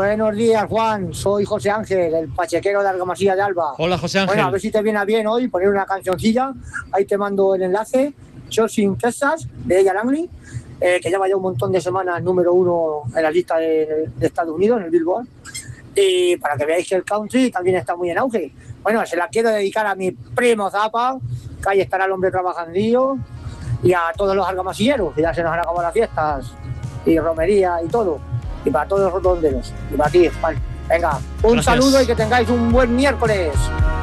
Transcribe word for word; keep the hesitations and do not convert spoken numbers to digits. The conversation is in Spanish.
Buenos días, Juan. Soy José Ángel, el pachequero de Argamasilla de Alba. Hola, José Ángel. Bueno, a ver si te viene bien hoy poner una cancioncilla. Ahí te mando el enlace. Chasing Texas, de ella Langley, eh, que lleva ya un montón de semanas número uno en la lista de, de Estados Unidos, en el Billboard. Y para que veáis que el country también está muy en auge. Bueno, se la quiero dedicar a mi primo Zapa, que ahí estará el hombre trabajandillo, y a todos los argamasilleros, que ya se nos han acabado las fiestas, y romería y todo. Y para todos los redonderos. Y para ti, Juan. Venga, un Gracias. saludo y que tengáis un buen miércoles.